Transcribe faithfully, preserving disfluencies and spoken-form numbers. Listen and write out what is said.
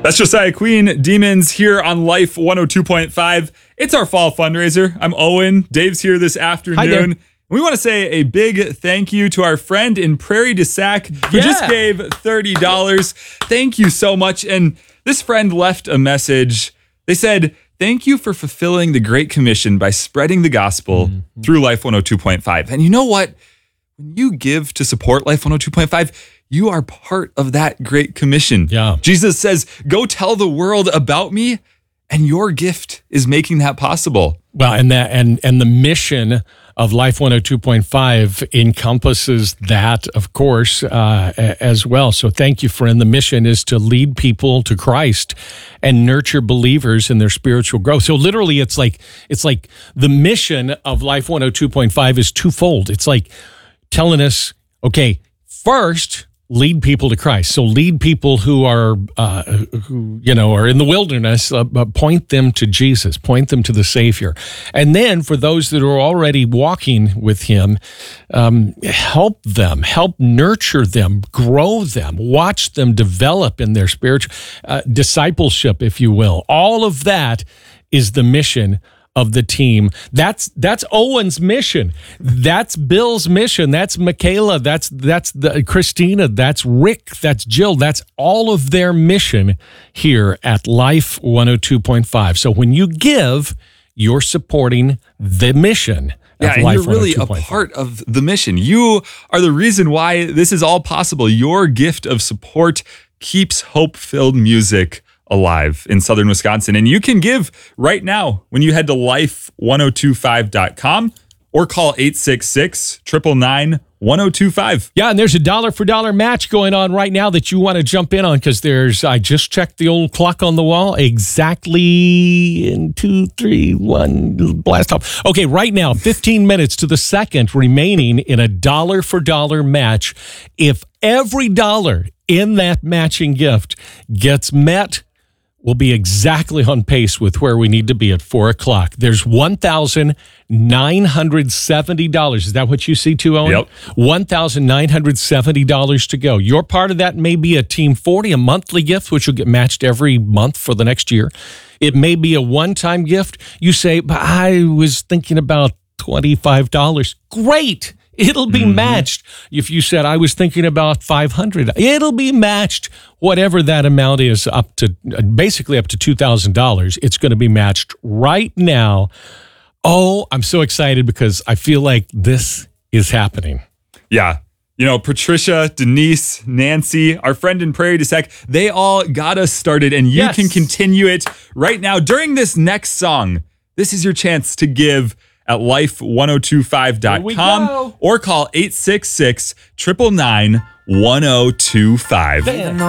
That's Josiah Queen, Demons, here on Life one oh two point five. It's our fall fundraiser. I'm Owen. Dave's here this afternoon. We want to say a big thank you to our friend in Prairie du Sac who Yeah. just gave thirty dollars. Thank you so much. And this friend left a message. They said, thank you for fulfilling the Great Commission by spreading the gospel mm-hmm. through Life one oh two point five. And you know what? When you give to support Life one oh two point five, you are part of that Great Commission. Yeah. Jesus says, go tell the world about me, and your gift is making that possible. Well, and that and and the mission of Life one oh two point five encompasses that, of course, uh, as well. So thank you, friend. The mission is to lead people to Christ and nurture believers in their spiritual growth. So literally, it's like it's like the mission of Life one oh two point five is twofold. It's like telling us, okay, first, lead people to Christ. So lead people who are, uh, who you know, are in the wilderness. Uh, point them to Jesus. Point them to the Savior. And then for those that are already walking with Him, um, help them, help nurture them, grow them, watch them develop in their spiritual uh, discipleship, if you will. All of that is the mission of the team. That's that's Owen's mission. That's Bill's mission. That's Michaela. That's that's the Christina. That's Rick. That's Jill. That's all of their mission here at Life one oh two point five. So when you give, you're supporting the mission. Yeah, and you're really a part of the mission. You are the reason why this is all possible. Your gift of support keeps hope-filled music alive in southern Wisconsin. And you can give right now when you head to life one oh two five dot com or call eight six six, nine nine nine, one oh two five. Yeah, and there's a dollar for dollar match going on right now that you want to jump in on because there's, I just checked the old clock on the wall, exactly in two, three, one, blast off. Okay, right now, fifteen minutes to the second remaining in a dollar for dollar match. If every dollar in that matching gift gets met, we'll be exactly on pace with where we need to be at four o'clock. There's one thousand nine hundred seventy dollars. Is that what you see too, Owen? Yep. one thousand nine hundred seventy dollars to go. Your part of that may be a Team forty, a monthly gift, which will get matched every month for the next year. It may be a one-time gift. You say, but I was thinking about twenty-five dollars. Great. It'll be mm-hmm. matched. If you said, I was thinking about five hundred dollars, it'll be matched. Whatever that amount is, up to basically up to two thousand dollars, it's going to be matched right now. Oh, I'm so excited because I feel like this is happening. Yeah. You know, Patricia, Denise, Nancy, our friend in Prairie du Sac, they all got us started, and you Yes. can continue it right now. During this next song, this is your chance to give at life one oh two five dot com or call eight six six, nine nine nine, one oh two five.